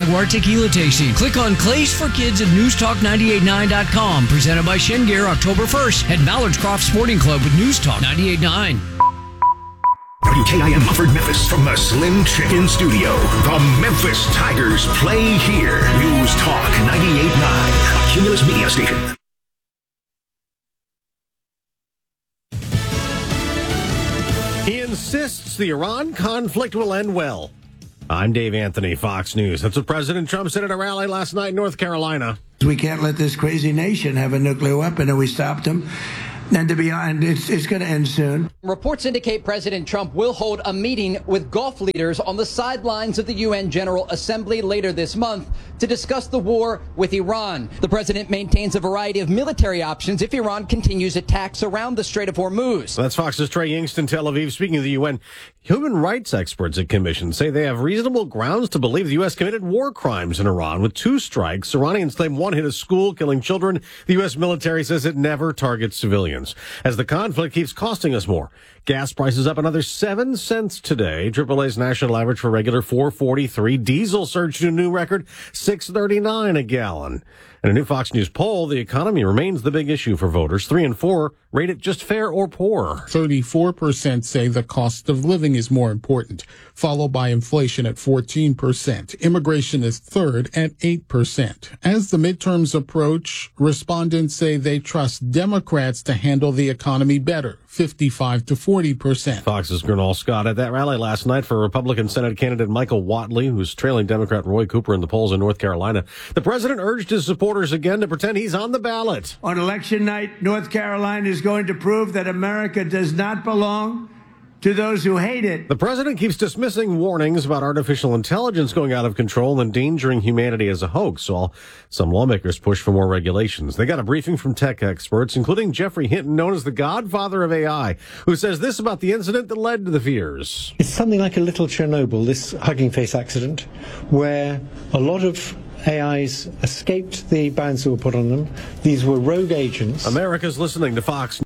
Jaguar tequila tasting. Click on Clays for Kids at newstalk989.com. Presented by Shengear, October 1st at Mallard's Croft Sporting Club with News Talk 98.9. WKIM offered Memphis from the Slim Chicken Studio. The Memphis Tigers play here. News Talk 98.9, a Cumulus Media station. He insists the Iran conflict will end well. I'm Dave Anthony, Fox News. That's what President Trump said at a rally last night in North Carolina. We can't let this crazy nation have a nuclear weapon, and we stopped them. And to be honest, it's going to end soon. Reports indicate President Trump will hold a meeting with Gulf leaders on the sidelines of the UN General Assembly later this month to discuss the war with Iran. The president maintains a variety of military options if Iran continues attacks around the Strait of Hormuz. That's Fox's Trey Yingst, Tel Aviv. Speaking of the UN, human rights experts at Commission say they have reasonable grounds to believe the U.S. committed war crimes in Iran. With 2 strikes, Iranians claim one hit a school, killing children. The U.S. military says it never targets civilians. As the conflict keeps costing us more. Gas prices up another 7 cents today. AAA's national average for regular $4.43. Diesel surged to a new record, $6.39 a gallon. In a new Fox News poll, the economy remains the big issue for voters. 3 in 4 rate it just fair or poor. 34% say the cost of living is more important, followed by inflation at 14%. Immigration is third at 8%. As the midterms approach, respondents say they trust Democrats to handle the economy better, 55 to 40%. Fox's Gernal Scott at that rally last night for Republican Senate candidate Michael Whatley, who's trailing Democrat Roy Cooper in the polls in North Carolina. The president urged his supporters again to pretend he's on the ballot. On election night, North Carolina is going to prove that America does not belong to those who hate it. The president keeps dismissing warnings about artificial intelligence going out of control and endangering humanity as a hoax, while some lawmakers push for more regulations. They got a briefing from tech experts, including Jeffrey Hinton, known as the godfather of AI, who says this about the incident that led to the fears. It's something like a little Chernobyl, this Hugging Face accident, where a lot of AIs escaped the bans that were put on them. These were rogue agents. America's listening to Fox.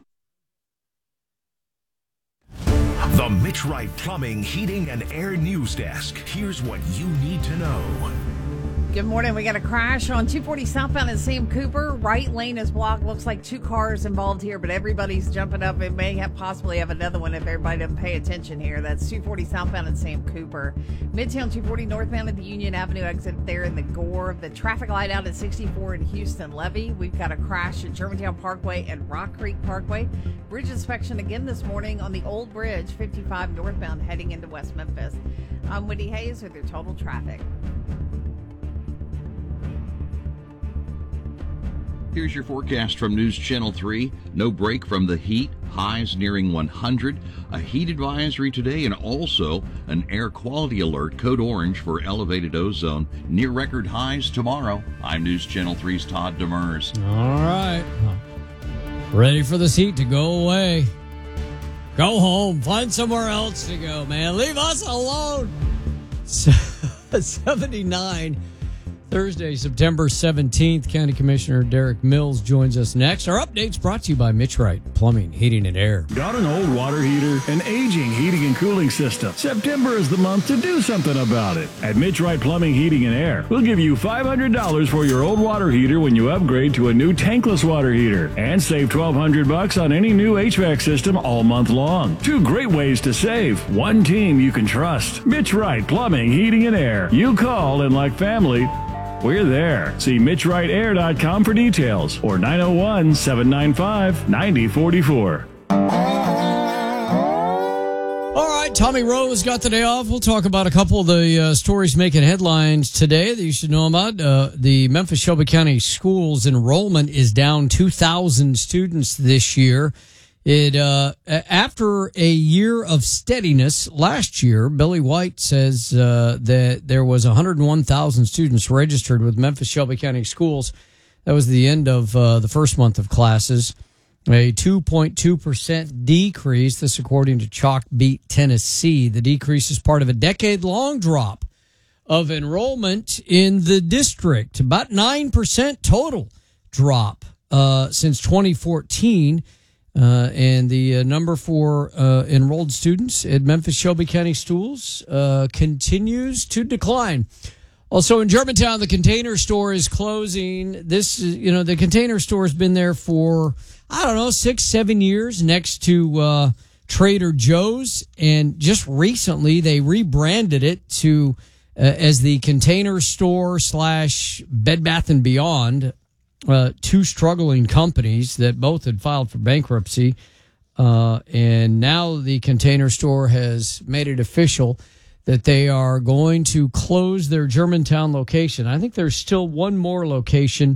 The Mitch Wright Plumbing, Heating, and Air News Desk. Here's what you need to know. Good morning. We got a crash on 240 southbound in Sam Cooper. Right lane is blocked. Looks like 2 cars involved here, but everybody's jumping up. It may possibly have another one if everybody doesn't pay attention here. That's 240 southbound in Sam Cooper. Midtown 240 northbound at the Union Avenue exit there in the Gore. The traffic light out at 64 in Houston Levee. We've got a crash at Germantown Parkway and Rock Creek Parkway. Bridge inspection again this morning on the Old Bridge, 55 northbound heading into West Memphis. I'm Wendy Hayes with your total traffic. Here's your forecast from News Channel 3. No break from the heat. Highs nearing 100. A heat advisory today and also an air quality alert, code orange for elevated ozone. Near record highs tomorrow. I'm News Channel 3's Todd Demers. All right. Ready for this heat to go away. Go home. Find somewhere else to go, man. Leave us alone. 79. Thursday, September 17th, County Commissioner Derek Mills joins us next. Our update's brought to you by Mitch Wright, Plumbing, Heating, and Air. Got an old water heater, an aging heating and cooling system? September is the month to do something about it. At Mitch Wright Plumbing, Heating, and Air, we'll give you $500 for your old water heater when you upgrade to a new tankless water heater, and save $1,200 on any new HVAC system all month long. 2 great ways to save. One team you can trust. Mitch Wright Plumbing, Heating, and Air. You call, and like family, we're there. See MitchWrightAir.com for details or 901-795-9044. All right, Tommy Rose got the day off. We'll talk about a couple of the stories making headlines today that you should know about. The Memphis-Shelby County Schools enrollment is down 2,000 students this year. It after a year of steadiness last year, Billy White says that there was 101,000 students registered with Memphis-Shelby County Schools. That was the end of the first month of classes. A 2.2% decrease, this according to Chalkbeat Tennessee. The decrease is part of a decade-long drop of enrollment in the district. About 9% total drop since 2014. And the number for enrolled students at Memphis-Shelby County Schools continues to decline. Also in Germantown, the Container Store is closing. The Container Store has been there for, 6-7 years next to Trader Joe's. And just recently they rebranded it to as the Container Store / Bed Bath & Beyond, two struggling companies that both had filed for bankruptcy. And now the Container Store has made it official that they are going to close their Germantown location. I think there's still one more location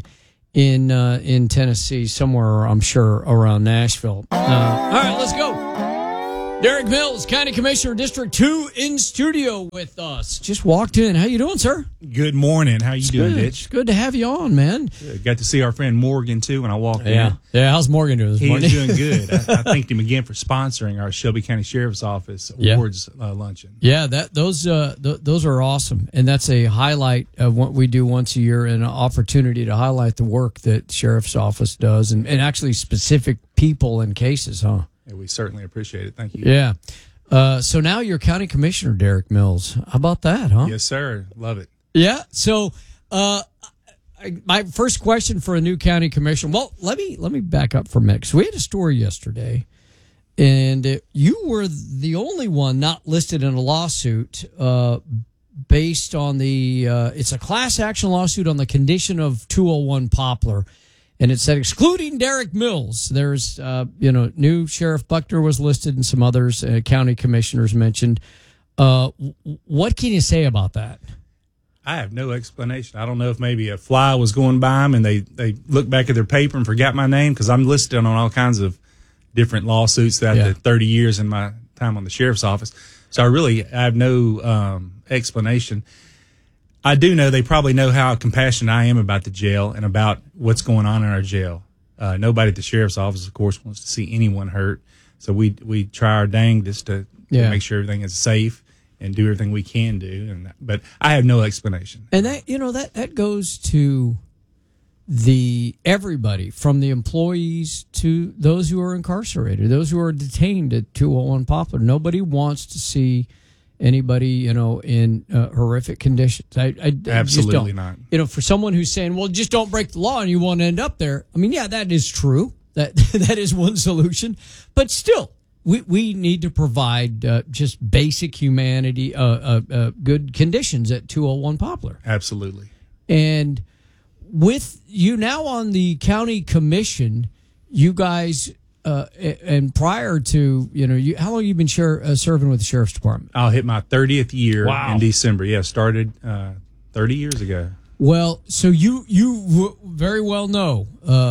in Tennessee, somewhere, I'm sure, around Nashville. All right, let's go. Derek Mills, County Commissioner, District 2, in studio with us. Just walked in. How you doing, sir? Good morning. How you doing, Ditch? It's good to have you on, man. Good. Got to see our friend Morgan, too, when I walked in. Yeah, how's Morgan doing this morning? He's doing good. I thanked him again for sponsoring our Shelby County Sheriff's Office awards luncheon. Yeah, those are awesome. And that's a highlight of what we do once a year, and an opportunity to highlight the work that Sheriff's Office does, and actually specific people and cases, huh? Yeah, we certainly appreciate it. Thank you. Yeah. So now you're County Commissioner, Derek Mills. How about that, huh? Yes, sir. Love it. Yeah. So my first question for a new county commissioner. Well, let me back up for a minute, because we had a story yesterday, and you were the only one not listed in a lawsuit based on the it's a class action lawsuit on the condition of 201 Poplar. And it said, excluding Derek Mills. There's, new Sheriff Buckner was listed and some others, county commissioners mentioned. What can you say about that? I have no explanation. I don't know if maybe a fly was going by them and they looked back at their paper and forgot my name, because I'm listed on all kinds of different lawsuits throughout the 30 years in my time on the Sheriff's Office. So I have no explanation. I do know they probably know how compassionate I am about the jail and about what's going on in our jail. Nobody at the Sheriff's Office, of course, wants to see anyone hurt. So we try our dangest to make sure everything is safe and do everything we can do. But I have no explanation. And that goes to everybody, from the employees to those who are incarcerated, those who are detained at 201 Poplar. Nobody wants to see anybody, in horrific conditions. I absolutely just don't. For someone who's saying, well, just don't break the law and you won't end up there. I mean, yeah, that is true. That is one solution. But still, we need to provide just basic humanity, good conditions at 201 Poplar. Absolutely. And with you now on the county commission, you guys... and prior to, how long have you been serving with the Sheriff's Department? I'll hit my 30th year in December. Yeah, started 30 years ago. Well, so you very well know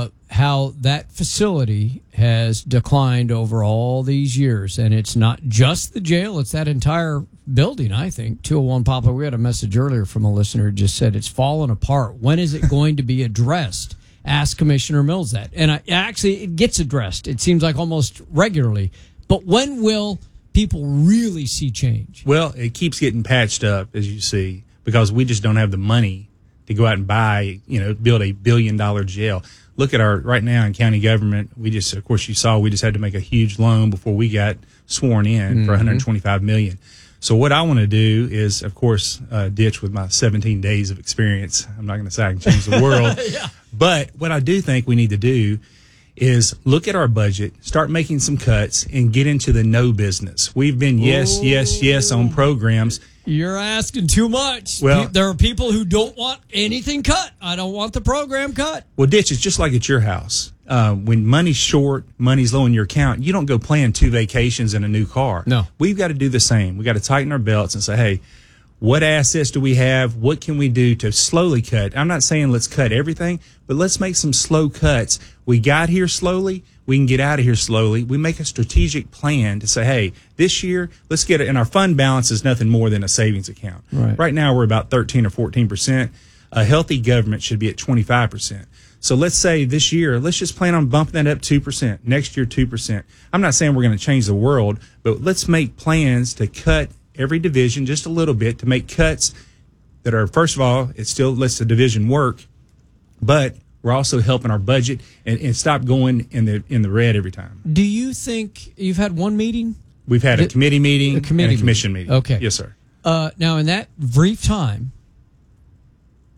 how that facility has declined over all these years. And it's not just the jail, it's that entire building, I think. 201 Poplar, we had a message earlier from a listener who just said it's fallen apart. When is it going to be addressed? Ask Commissioner Mills that. And it gets addressed. It seems like almost regularly. But when will people really see change? Well, it keeps getting patched up, as you see, because we just don't have the money to go out and buy, build $1 billion jail. Look at right now in county government, of course you saw, we just had to make a huge loan before we got sworn in for $125 million. So what I want to do is, of course, Ditch, with my 17 days of experience, I'm not going to say I can change the world, but what I do think we need to do is look at our budget, start making some cuts, and get into the no business. We've been yes on programs. You're asking too much. Well, there are people who don't want anything cut. I don't want the program cut. Well, Ditch, it's just like at your house. When money's short, money's low in your account, you don't go plan 2 vacations and a new car. No. We've got to do the same. We've got to tighten our belts and say, hey, what assets do we have? What can we do to slowly cut? I'm not saying let's cut everything, but let's make some slow cuts. We got here slowly. We can get out of here slowly. We make a strategic plan to say, hey, this year, let's get it. And our fund balance is nothing more than a savings account. Right now, we're about 13 or 14%. A healthy government should be at 25%. So let's say this year, let's just plan on bumping that up 2%. Next year, 2%. I'm not saying we're going to change the world, but let's make plans to cut every division just a little bit, to make cuts that are, first of all, it still lets the division work, but we're also helping our budget and stop going in the red every time. Do you think you've had one meeting? We've had a committee meeting and a commission meeting. Okay. Yes, sir. Now, in that brief time,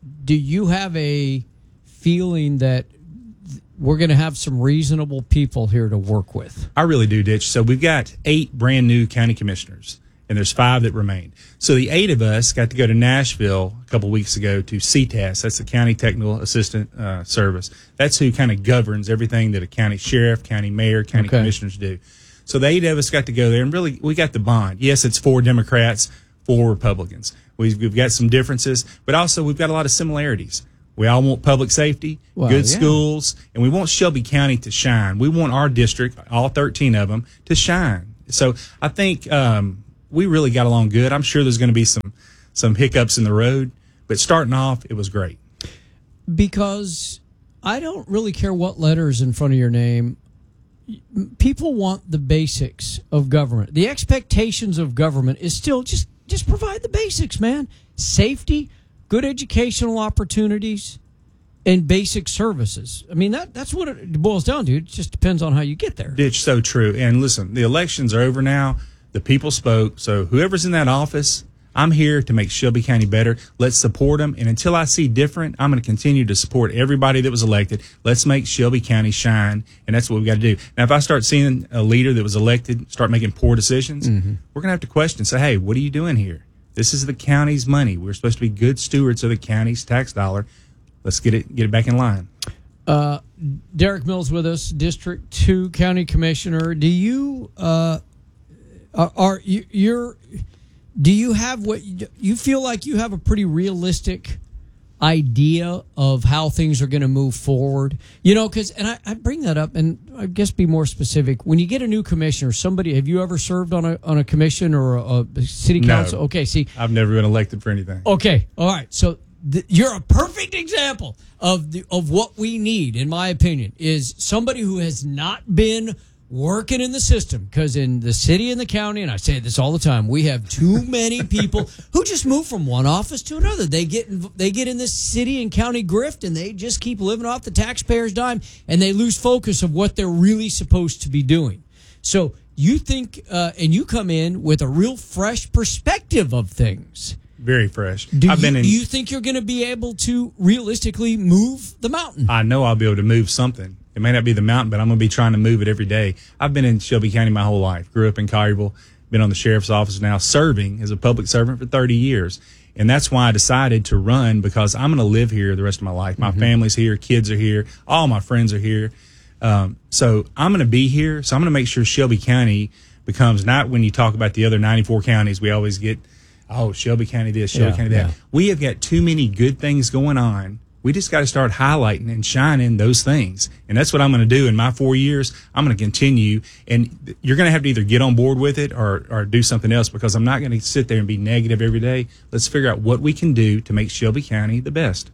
do you have a feeling that we're going to have some reasonable people here to work with? I really do, Ditch. So we've got 8 brand new county commissioners, and there's 5 that remain. So the 8 of us got to go to Nashville a couple weeks ago to CTAS. That's the County Technical Assistant Service. That's who kind of governs everything that a county sheriff, county mayor, county commissioners do. So the 8 of us got to go there, and really we got the bond. Yes, it's 4 Democrats, 4 Republicans. We've got some differences, but also we've got a lot of similarities. We all want public safety, good schools, and we want Shelby County to shine. We want our district, all 13 of them, to shine. So I think we really got along good. I'm sure there's going to be some hiccups in the road, but starting off, it was great. Because I don't really care what letters in front of your name. People want the basics of government. The expectations of government is still just provide the basics, man. Safety, good educational opportunities, and basic services. I mean, that's what it boils down to. It just depends on how you get there. It's so true. And listen, the elections are over now. The people spoke. So whoever's in that office, I'm here to make Shelby County better. Let's support them. And until I see different, I'm going to continue to support everybody that was elected. Let's make Shelby County shine. And that's what we've got to do. Now, if I start seeing a leader that was elected start making poor decisions, we're going to have to question, say, hey, what are you doing here? This is the county's money. We're supposed to be good stewards of the county's tax dollar. Let's get it back in line. Derek Mills with us, District 2 County Commissioner. Do you do you have what you feel like you have a pretty realistic idea of how things are going to move forward? You know, because, and I bring that up, and I guess be more specific. When you get a new commissioner, have you ever served on a commission or a city council? No. Okay, see. I've never been elected for anything. Okay, all right. So you're a perfect example of what we need, in my opinion, is somebody who has not been working in the system, because in the city and the county, and I say this all the time, we have too many people who just move from one office to another. They get in this city and county grift, and they just keep living off the taxpayers' dime, and they lose focus of what they're really supposed to be doing. So you think, and you come in with a real fresh perspective of things. Very fresh. Do you think you're going to be able to realistically move the mountain? I know I'll be able to move something. It may not be the mountain, but I'm going to be trying to move it every day. I've been in Shelby County my whole life. Grew up in Collierville, been on the sheriff's office now, serving as a public servant for 30 years. And that's why I decided to run, because I'm going to live here the rest of my life. My family's here, kids are here, all my friends are here. So I'm going to be here. So I'm going to make sure Shelby County becomes, not when you talk about the other 94 counties, we always get, oh, Shelby County this, Shelby County that. Yeah. We have got too many good things going on. We just got to start highlighting and shining those things. And that's what I'm going to do in my 4 years. I'm going to continue. And you're going to have to either get on board with it or do something else, because I'm not going to sit there and be negative every day. Let's figure out what we can do to make Shelby County the best.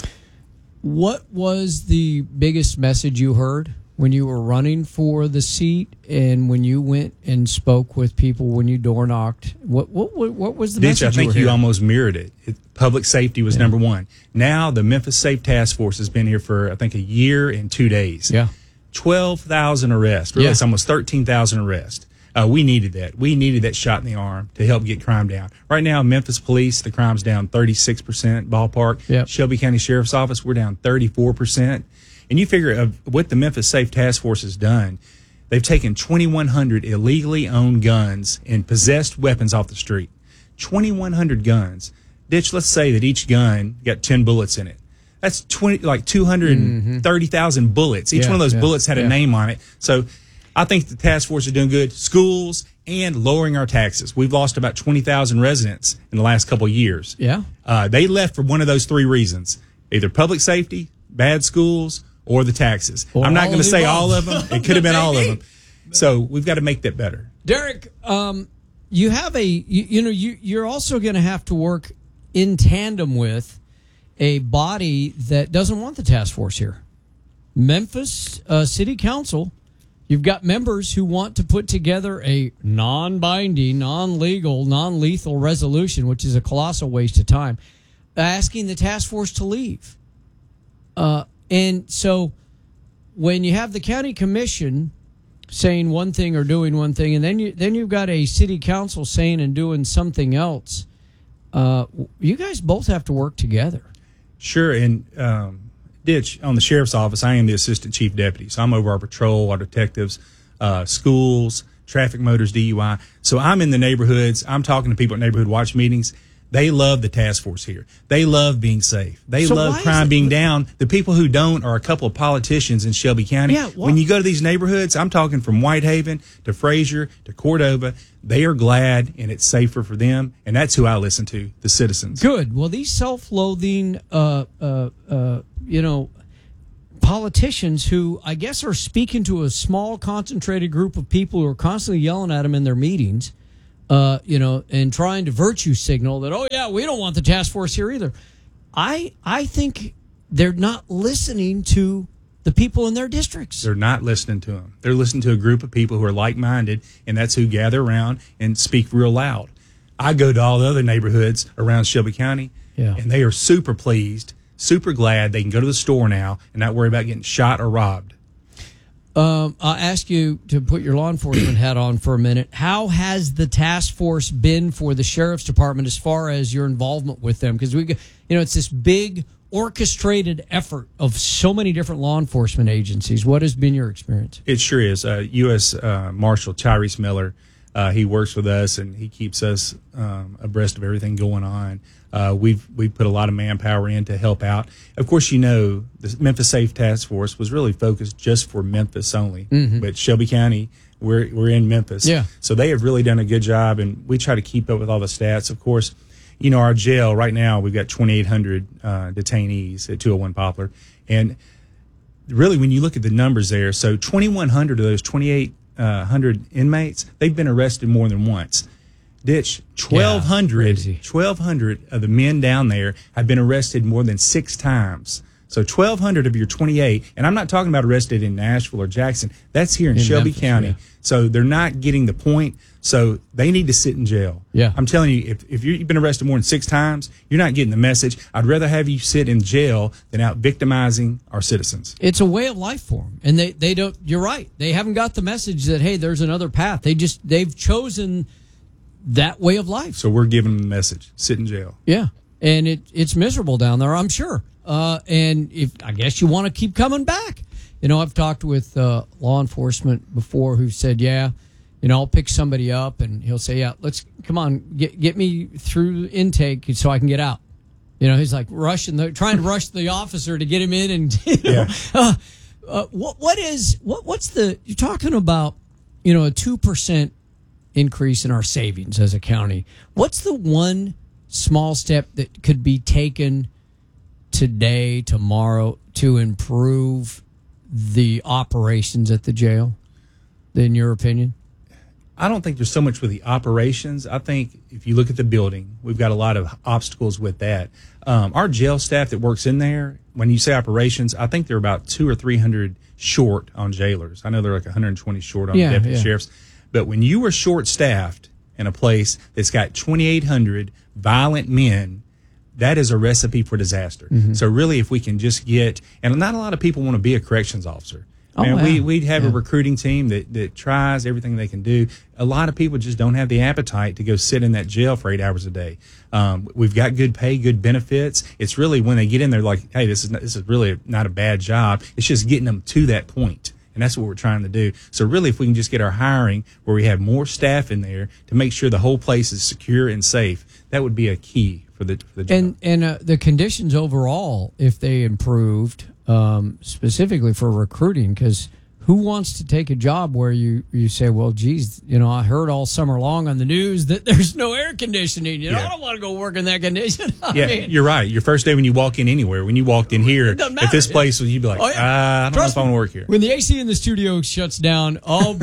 What was the biggest message you heard when you were running for the seat, and when you went and spoke with people, when you door knocked? What was the message? I think you almost mirrored it. Public safety was number one. Now the Memphis Safe Task Force has been here for, I think, a year and 2 days. Yeah. 12,000 arrests. Really, it's almost 13,000 arrests. We needed that. We needed that shot in the arm to help get crime down. Right now, Memphis Police, the crime's down 36% ballpark. Yep. Shelby County Sheriff's Office, we're down 34%. And you figure of what the Memphis Safe Task Force has done, they've taken 2,100 illegally owned guns and possessed weapons off the street. 2,100 guns. Ditch, let's say that each gun got 10 bullets in it. That's 230,000 bullets. Each one of those bullets had a name on it. So I think the task force is doing good. Schools and lowering our taxes. We've lost about 20,000 residents in the last couple of years. Yeah. They left for one of those 3 reasons: either public safety, bad schools, or the taxes. Or I'm not going to say all of them. It could have been all of them. So we've got to make that better. Derek, you have you're also going to have to work in tandem with a body that doesn't want the task force here. Memphis City Council, you've got members who want to put together a non-binding, non-legal, non-lethal resolution, which is a colossal waste of time, asking the task force to leave. And so when you have the county commission saying one thing or doing one thing, and then you've got a city council saying and doing something else, you guys both have to work together. Sure, and Ditch, on the sheriff's office, I am the assistant chief deputy, so I'm over our patrol, our detectives, schools, traffic, motors, DUI. So I'm in the neighborhoods. I'm talking to people at neighborhood watch meetings. They love the task force here. They love being safe. They love crime being down. The people who don't are a couple of politicians in Shelby County. Yeah, when you go to these neighborhoods, I'm talking from Whitehaven to Frazier to Cordova, they are glad and it's safer for them. And that's who I listen to, the citizens. Good. Well, these self-loathing, politicians who I guess are speaking to a small, concentrated group of people who are constantly yelling at them in their meetings, and trying to virtue signal that, oh, yeah, we don't want the task force here either. I think they're not listening to the people in their districts. They're not listening to them. They're listening to a group of people who are like-minded, and that's who gather around and speak real loud. I go to all the other neighborhoods around Shelby County, and they are super pleased, super glad they can go to the store now and not worry about getting shot or robbed. I'll ask you to put your law enforcement hat on for a minute. How has the task force been for the sheriff's department as far as your involvement with them? Because it's this big orchestrated effort of so many different law enforcement agencies. What has been your experience? It sure is. U.S. Marshal Tyrese Miller, he works with us and he keeps us abreast of everything going on. We've put a lot of manpower in to help out. Of course, the Memphis Safe Task Force was really focused just for Memphis only. Mm-hmm. But Shelby County, we're in Memphis. Yeah. So they have really done a good job, and we try to keep up with all the stats. Of course, our jail right now, we've got 2,800 detainees at 201 Poplar. And really, when you look at the numbers there, so 2,100 of those 2,800 inmates, they've been arrested more than once. Ditch, 1,200 of the men down there have been arrested more than 6 times. So 1,200 of your 28, and I'm not talking about arrested in Nashville or Jackson. That's here in Shelby Memphis, County. Yeah. So they're not getting the point. So they need to sit in jail. Yeah. I'm telling you, if you've been arrested more than 6 times, you're not getting the message. I'd rather have you sit in jail than out victimizing our citizens. It's a way of life for them. And they don't, you're right. They haven't got the message that, hey, there's another path. They've chosen that way of life. So we're giving them the message: sit in jail. Yeah, and it's miserable down there, I'm sure. And I guess you want to keep coming back. I've talked with law enforcement before who said, yeah, I'll pick somebody up, and he'll say, yeah, come on, get me through intake so I can get out. He's like trying to rush the officer to get him in, and you're talking about, a 2% increase in our savings as a county. What's the one small step that could be taken today, tomorrow, to improve the operations at the jail, in your opinion? I don't think there's so much with the operations. I think if you look at the building, we've got a lot of obstacles with that. Our jail staff that works in there, when you say operations, I think they're about 200 or 300 short on jailers. I know they're like 120 short on deputy sheriffs. But when you are short-staffed in a place that's got 2,800 violent men, that is a recipe for disaster. Mm-hmm. So really, if we can just and not a lot of people want to be a corrections officer. We'd have a recruiting team that tries everything they can do. A lot of people just don't have the appetite to go sit in that jail for 8 hours a day. We've got good pay, good benefits. It's really when they get in there like, hey, this is really not a bad job. It's just getting them to that point. And that's what we're trying to do. So really, if we can just get our hiring where we have more staff in there to make sure the whole place is secure and safe, that would be a key for the job. And the conditions overall, if they improved, specifically for recruiting, because who wants to take a job where you say, well, geez, I heard all summer long on the news that there's no air conditioning. I don't want to go work in that condition. You're right. Your first day when you walk in anywhere, when you walked in here at this place, you'd be like, I don't know if I want to work here. When the AC in the studio shuts down,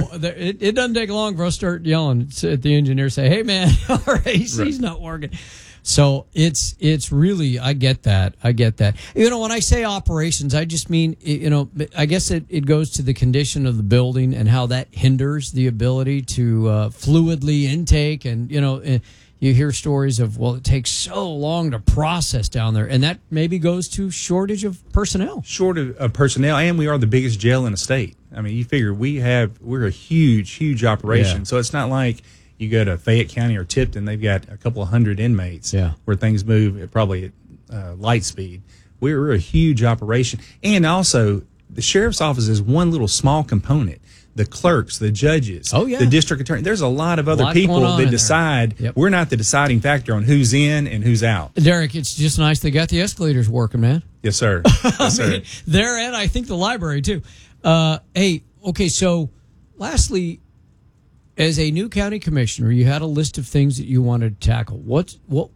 it doesn't take long for us to start yelling at the engineer, say, hey, man, our AC's not working. So it's really, I get that. When I say operations, I just mean, I guess it goes to the condition of the building and how that hinders the ability to fluidly intake. And, you hear stories of, well, it takes so long to process down there. And that maybe goes to shortage of personnel. Shortage of personnel, and we are the biggest jail in the state. I mean, you figure we're a huge operation. Yeah. So it's not like you go to Fayette County or Tipton, they've got a couple of hundred inmates where things move probably at light speed. We're a huge operation. And also, the sheriff's office is one little small component. The clerks, the judges, the district attorney. There's a lot of other people that decide. Yep. We're not the deciding factor on who's in and who's out. Derek, it's just nice they got the escalators working, man. Yes, sir. Yes, sir. They're at, I think, the library, too. Hey, okay, so lastly, as a new county commissioner, you had a list of things that you wanted to tackle. What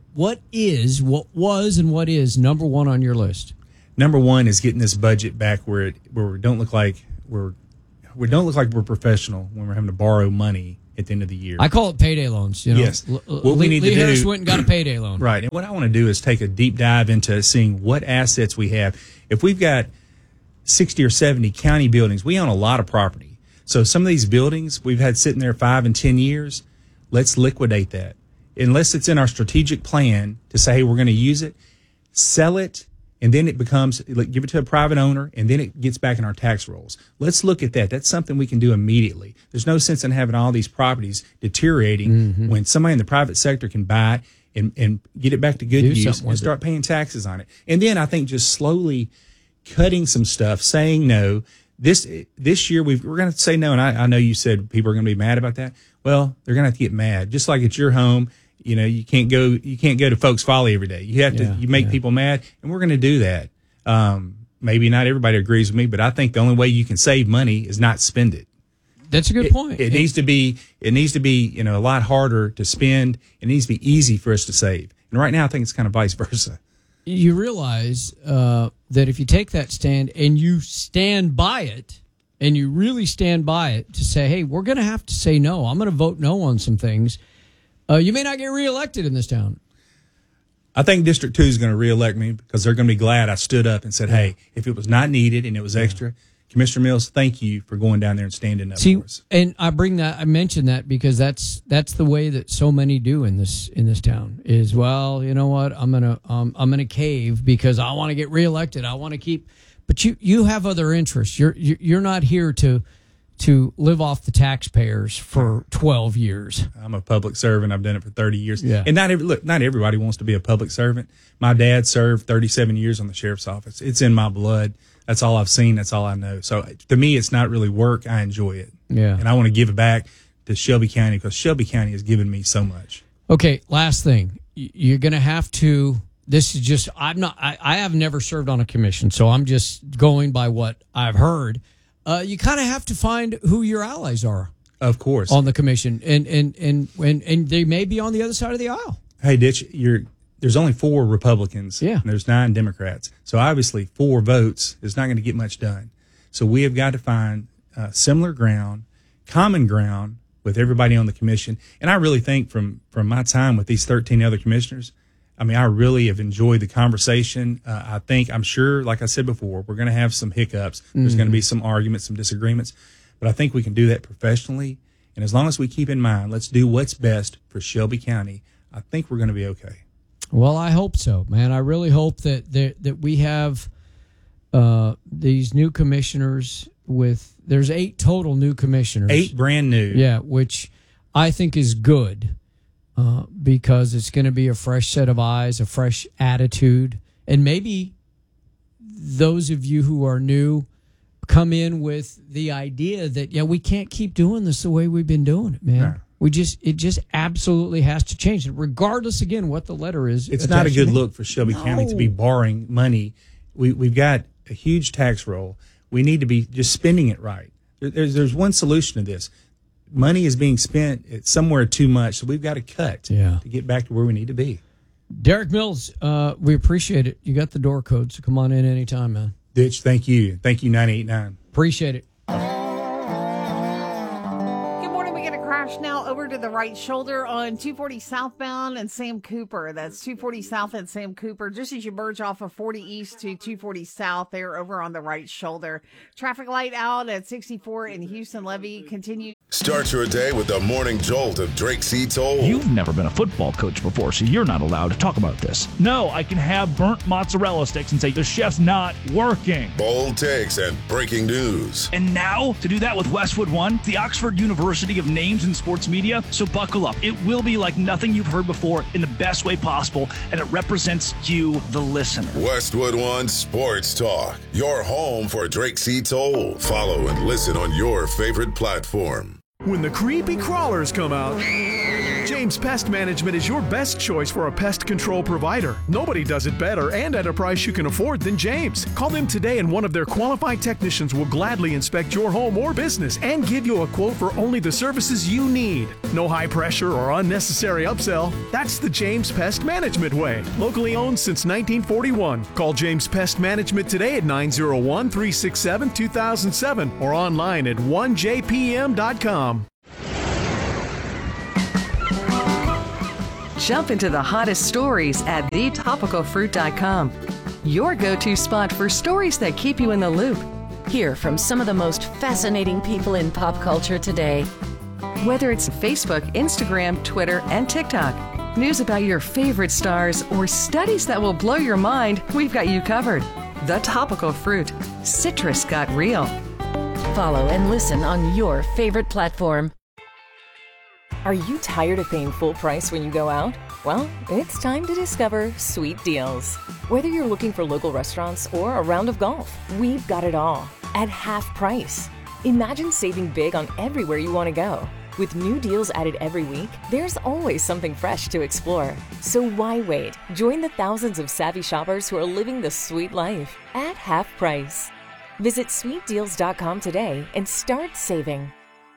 was, and what is number one on your list? Number one is getting this budget back where we don't look like we're professional when we're having to borrow money at the end of the year. I call it payday loans. You know? Yes. What we need to do. Lee Harris went and got a payday loan. Right. And what I want to do is take a deep dive into seeing what assets we have. If we've got 60 or 70 county buildings, we own a lot of property. So some of these buildings we've had sitting there 5 and 10 years, let's liquidate that. Unless it's in our strategic plan to say, hey, we're going to use it, sell it, and then it becomes, give it to a private owner, and then it gets back in our tax rolls. Let's look at that. That's something we can do immediately. There's no sense in having all these properties deteriorating when somebody in the private sector can buy it and get it back to good use and start paying taxes on it. And then I think just slowly cutting some stuff, saying no. This year we're going to say no, and I know you said people are going to be mad about that. Well, they're going to have to get mad. Just like at your home, you know, you can't go to Folks Folly every day. You have to you make people mad, and we're going to do that. Maybe not everybody agrees with me, but I think the only way you can save money is not spend it. That's a good point. It needs to be a lot harder to spend. It needs to be easy for us to save. And right now I think it's kind of vice versa. You realize that if you take that stand and you stand by it, and you really stand by it to say, hey, we're going to have to say no. I'm going to vote no on some things. You may not get reelected in this town. I think District 2 is going to reelect me because they're going to be glad I stood up and said, hey, if it was not needed and it was extra, Commissioner Mills, thank you for going down there and standing up for us. And I mention that because that's the way that so many do in this town is, well, you know what, I'm gonna cave because I want to get reelected. I want to keep, but you have other interests. You're not here to live off the taxpayers for 12 years. I'm a public servant. I've done it for 30 years. Yeah. And not everybody wants to be a public servant. My dad served 37 years on the sheriff's office. It's in my blood. That's all I've seen. That's all I know. So to me, it's not really work. I enjoy it. Yeah. And I want to give it back to Shelby County because Shelby County has given me so much. Okay. Last thing. You're going to have to, this is just, I have never served on a commission, so I'm just going by what I've heard. You kind of have to find who your allies are. Of course. On the commission. And they may be on the other side of the aisle. Hey, Ditch, there's only 4 Republicans. Yeah. And there's 9 Democrats. So obviously 4 votes is not going to get much done. So we have got to find similar ground, common ground with everybody on the commission. And I really think from my time with these 13 other commissioners, I mean, I really have enjoyed the conversation. I'm sure, like I said before, we're going to have some hiccups. There's going to be some arguments, some disagreements. But I think we can do that professionally. And as long as we keep in mind, let's do what's best for Shelby County, I think we're going to be okay. Well, I hope so, man. I really hope that we have these new commissioners there's 8 total new commissioners. 8 brand new. Yeah, which I think is good. Because it's going to be a fresh set of eyes, a fresh attitude. And maybe those of you who are new come in with the idea that, we can't keep doing this the way we've been doing it, man. No. It just absolutely has to change. Regardless, again, what the letter is. It's not a good look for Shelby County to be borrowing money. We've got a huge tax roll. We need to be just spending it right. There's one solution to this. Money is being spent somewhere too much, so we've got to cut to get back to where we need to be. Derek Mills, we appreciate it. You got the door code, so come on in anytime, man. Ditch, thank you. Thank you, 989. Appreciate it. Good morning. We get a crash now over to the right shoulder on 240 southbound and Sam Cooper. That's 240 south and Sam Cooper. Just as you merge off of 40 east to 240 south, they're over on the right shoulder. Traffic light out at 64 in Houston Levee. Continue. Start your day with the morning jolt of Drake C. Toll. You've never been a football coach before, so you're not allowed to talk about this. No, I can have burnt mozzarella sticks and say the chef's not working. Bold takes and breaking news. And now, to do that with Westwood One, the Oxford University of Names in Sports Media. So buckle up. It will be like nothing you've heard before in the best way possible, and it represents you, the listener. Westwood One Sports Talk, your home for Drake C. Toll. Follow and listen on your favorite platform. When the creepy crawlers come out, James Pest Management is your best choice for a pest control provider. Nobody does it better and at a price you can afford than James. Call them today and one of their qualified technicians will gladly inspect your home or business and give you a quote for only the services you need. No high pressure or unnecessary upsell. That's the James Pest Management way. Locally owned since 1941. Call James Pest Management today at 901-367-2007 or online at 1jpm.com. Jump into the hottest stories at thetopicalfruit.com. Your go-to spot for stories that keep you in the loop. Hear from some of the most fascinating people in pop culture today. Whether it's Facebook, Instagram, Twitter, and TikTok, news about your favorite stars, or studies that will blow your mind, we've got you covered. The Topical Fruit. Citrus got real. Follow and listen on your favorite platform. Are you tired of paying full price when you go out? Well, it's time to discover Sweet Deals. Whether you're looking for local restaurants or a round of golf, we've got it all at half price. Imagine saving big on everywhere you want to go. With new deals added every week, there's always something fresh to explore. So why wait? Join the thousands of savvy shoppers who are living the sweet life at half price. Visit sweetdeals.com today and start saving.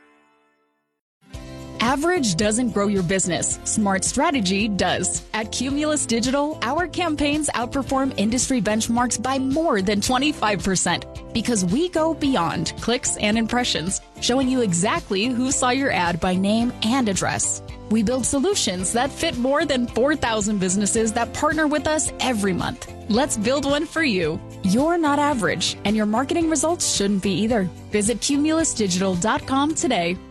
Average doesn't grow your business. Smart strategy does. At Cumulus Digital, our campaigns outperform industry benchmarks by more than 25% because we go beyond clicks and impressions, showing you exactly who saw your ad by name and address. We build solutions that fit more than 4,000 businesses that partner with us every month. Let's build one for you. You're not average, and your marketing results shouldn't be either. Visit cumulusdigital.com today.